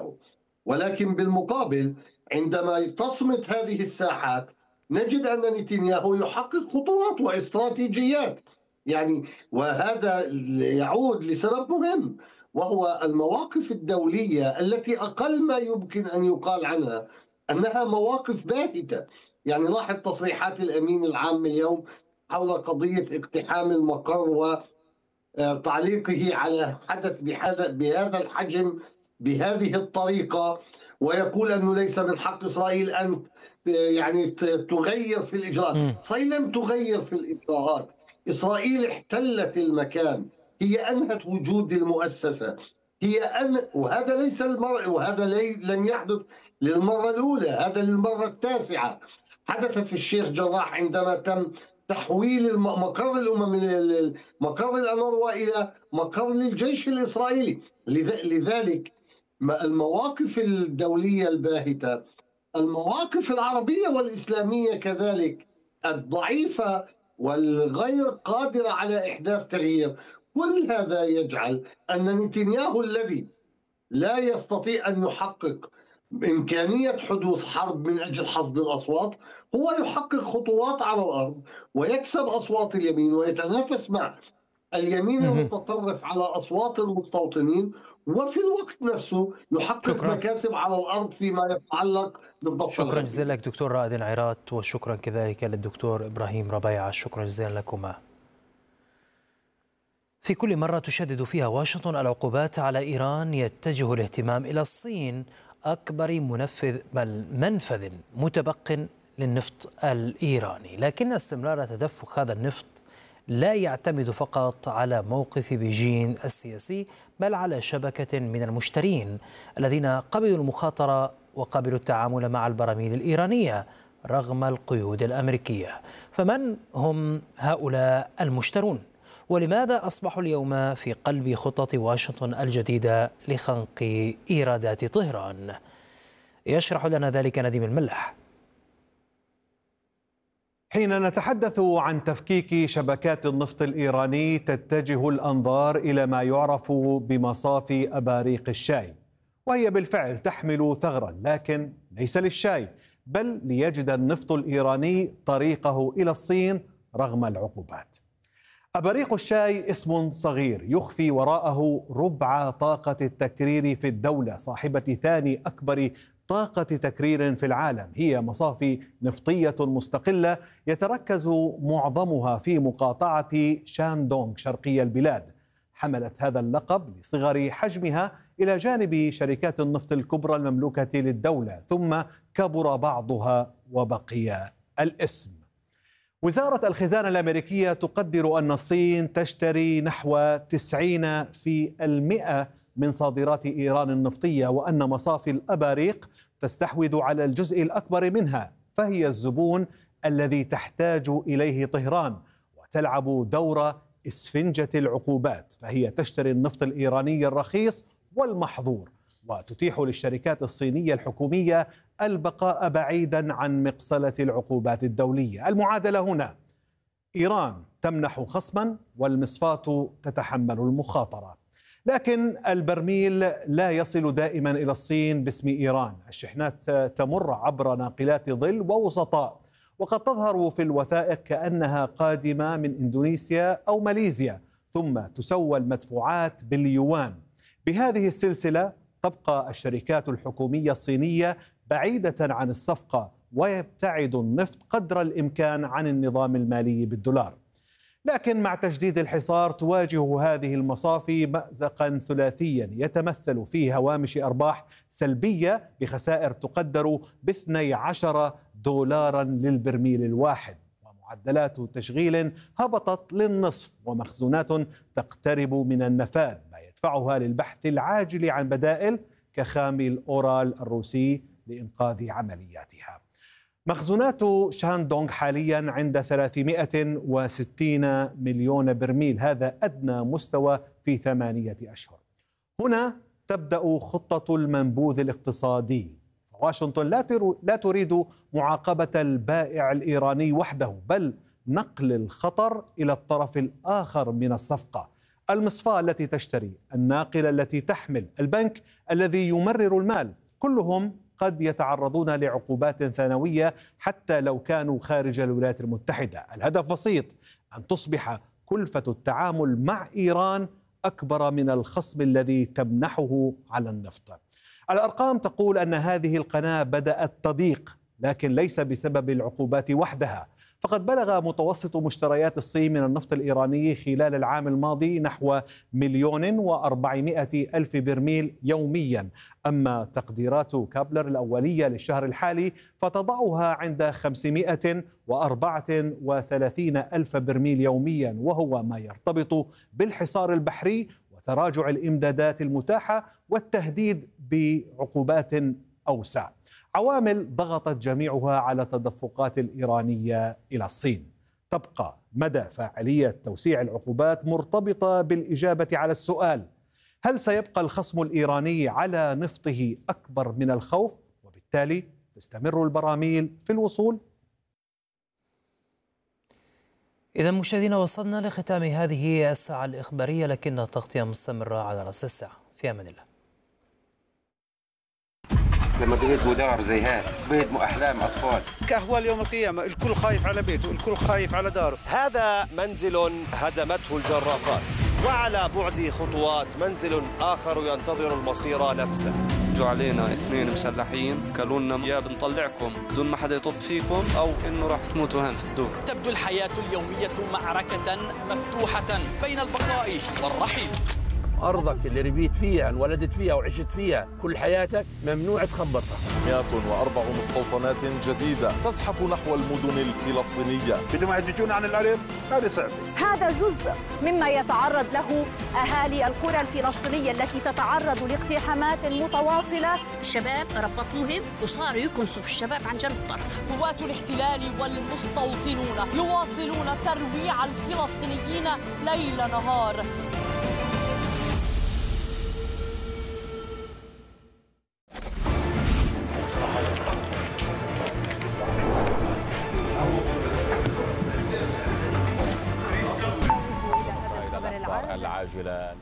نتنياهو. ولكن بالمقابل عندما تصمت هذه الساحات نجد أن نتنياهو يحقق خطوات واستراتيجيات. يعني وهذا يعود لسبب مهم، وهو المواقف الدولية التي أقل ما يمكن أن يقال عنها أنها مواقف باهتة. يعني لاحظ تصريحات الأمين العام اليوم حول قضية اقتحام المقر وتعليقه على حدث بهذا الحجم بهذه الطريقة، ويقول أنه ليس من حق إسرائيل أن يعني تغير في الإجراءات. إسرائيل لم تغير في الإجراءات، إسرائيل احتلت المكان، هي أنهت وجود المؤسسة، وهذا ليس المرء، وهذا لم يحدث للمرة الأولى، هذا للمرة التاسعة. حدث في الشيخ جراح عندما تم تحويل مقر مقر الأنوروا إلى مقر للجيش الإسرائيلي. لذلك المواقف الدولية الباهتة، المواقف العربية والإسلامية كذلك الضعيفة والغير قادرة على إحداث تغيير، كل هذا يجعل أن نتنياهو الذي لا يستطيع أن يحقق بإمكانية حدوث حرب من أجل حصد الأصوات، هو يحقق خطوات على الأرض ويكسب أصوات اليمين ويتنافس مع اليمين المتطرف على أصوات المستوطنين، وفي الوقت نفسه يحقق مكاسب على الأرض فيما يتعلق بالضفة شكرا الغربية. جزيلا لك دكتور رائد العراط، وشكرا كذلك للدكتور إبراهيم ربيعة، شكرا جزيلا لكما. في كل مرة تشدد فيها واشنطن العقوبات على إيران يتجه الاهتمام إلى الصين، أكبر منفذ متبق للنفط الإيراني. لكن استمرار تدفق هذا النفط لا يعتمد فقط على موقف بيجين السياسي، بل على شبكة من المشترين الذين قبلوا المخاطرة وقبلوا التعامل مع البراميل الإيرانية رغم القيود الأمريكية. فمن هم هؤلاء المشترون؟ ولماذا أصبحوا اليوم في قلب خطة واشنطن الجديدة لخنق إيرادات طهران؟ يشرح لنا ذلك نديم الملح. حين نتحدث عن تفكيك شبكات النفط الإيراني تتجه الأنظار إلى ما يعرف بمصافي أباريق الشاي، وهي بالفعل تحمل ثغرا، لكن ليس للشاي، بل ليجد النفط الإيراني طريقه إلى الصين رغم العقوبات. أباريق الشاي اسم صغير يخفي وراءه ربع طاقة التكرير في الدولة، صاحبة ثاني أكبر طاقة تكرير في العالم. هي مصافي نفطية مستقلة يتركز معظمها في مقاطعة شاندونغ شرقي البلاد. حملت هذا اللقب لصغر حجمها إلى جانب شركات النفط الكبرى المملوكة للدولة، ثم كبر بعضها وبقي الاسم. وزارة الخزانة الأمريكية تقدر أن الصين تشتري نحو 90% من صادرات إيران النفطية، وأن مصافي الأباريق تستحوذ على الجزء الأكبر منها، فهي الزبون الذي تحتاج إليه طهران، وتلعب دور إسفنجة العقوبات. فهي تشتري النفط الإيراني الرخيص والمحظور، وتتيح للشركات الصينية الحكومية البقاء بعيدا عن مقصلة العقوبات الدولية. المعادلة هنا: إيران تمنح خصما والمصفاة تتحمل المخاطرة. لكن البرميل لا يصل دائما إلى الصين باسم إيران، الشحنات تمر عبر ناقلات ظل ووسطاء، وقد تظهر في الوثائق كأنها قادمة من إندونيسيا أو ماليزيا، ثم تسوى المدفوعات باليوان. بهذه السلسلة تبقى الشركات الحكومية الصينية بعيدة عن الصفقة، ويبتعد النفط قدر الإمكان عن النظام المالي بالدولار. لكن مع تجديد الحصار تواجه هذه المصافي مأزقا ثلاثيا يتمثل في هوامش أرباح سلبية بخسائر تقدر ب12 دولارا للبرميل الواحد، ومعدلات تشغيل هبطت للنصف، ومخزونات تقترب من النفاذ، ما يدفعها للبحث العاجل عن بدائل كخام الأورال الروسي لإنقاذ عملياتها. مخزونات شاندونغ حاليا عند 360 مليون برميل، هذا أدنى مستوى في 8 أشهر. هنا تبدأ خطة المنبوذ الاقتصادي. واشنطن لا تريد معاقبة البائع الإيراني وحده، بل نقل الخطر إلى الطرف الآخر من الصفقة. المصفاة التي تشتري، الناقلة التي تحمل، البنك الذي يمرر المال، كلهم قد يتعرضون لعقوبات ثانوية حتى لو كانوا خارج الولايات المتحدة. الهدف بسيط: أن تصبح كلفة التعامل مع إيران أكبر من الخصم الذي تمنحه على النفط. الأرقام تقول أن هذه القناة بدأت تضيق، لكن ليس بسبب العقوبات وحدها، فقد بلغ متوسط مشتريات الصين من النفط الإيراني خلال العام الماضي نحو 1,400,000 برميل يوميا. أما تقديرات كابلر الأولية للشهر الحالي فتضعها عند 534,000 برميل يوميا، وهو ما يرتبط بالحصار البحري وتراجع الإمدادات المتاحة والتهديد بعقوبات أوسع. عوامل ضغطت جميعها على التدفقات الإيرانية إلى الصين. تبقى مدى فاعلية توسيع العقوبات مرتبطة بالإجابة على السؤال: هل سيبقى الخصم الإيراني على نفطه أكبر من الخوف، وبالتالي تستمر البراميل في الوصول؟ إذا مشاهدينا، وصلنا لختام هذه الساعة الإخبارية، لكن التغطية مستمرة على رأس الساعة. في أمان الله. لما بيهدموا دار زي هذا بيهدموا أحلام أطفال. كأهوال يوم القيامة، الكل خايف على بيته، الكل خايف على داره. هذا منزل هدمته الجرافات، وعلى بعد خطوات منزل آخر ينتظر المصير نفسه. جو علينا 2 مسلحين قالوا لنا يا بنطلعكم بدون ما حدا يطب فيكم أو إنه راح تموتوا هان في الدور. تبدو الحياة اليومية معركة مفتوحة بين البقاء والرحيل. أرضك اللي ربيت فيها، انولدت فيها وعشت فيها كل حياتك ممنوع تخبطها. 104 مستوطنات جديدة تزحف نحو المدن الفلسطينية. بدهم يهججون عن الأرض، هذا صعب. هذا جزء مما يتعرض له أهالي القرى الفلسطينية التي تتعرض لاقتحامات متواصلة. الشباب ربطوهم وصاروا يكنسوا في الشباب عن جنوب الطرف. قوات الاحتلال والمستوطنون يواصلون ترويع الفلسطينيين ليل نهار. العاجلة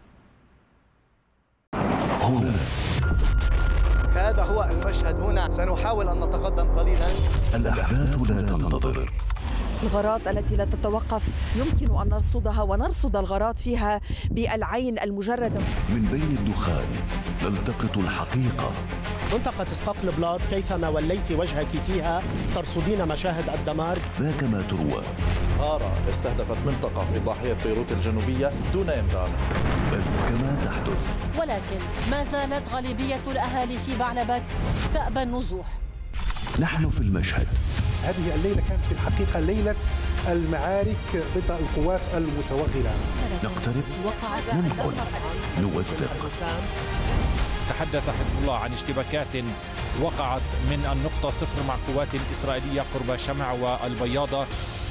هنا هذا هو المشهد. هنا سنحاول أن نتقدم قليلا. الأحداث لا تنتظر. الغارات التي لا تتوقف يمكن أن نرصدها ونرصد الغارات فيها بالعين المجردة. من بين الدخان نلتقط الحقيقة. منطقة اسقاط البلاط كيفما وليت وجهك فيها ترصدين مشاهد الدمار. ذاك ما تروى. غارة استهدفت منطقة في ضاحية بيروت الجنوبية دون إنذار. بل كما تحدث. ولكن ما زالت غالبية الأهالي في بعلبك تأبى النزوح. نحن في المشهد. هذه الليلة كانت في الحقيقة ليلة المعارك ضد القوات المتوغلة. نقترب، ننقل، نوثق. تحدث حزب الله عن اشتباكات وقعت من النقطة 0 مع قوات إسرائيلية قرب شمع والبياضة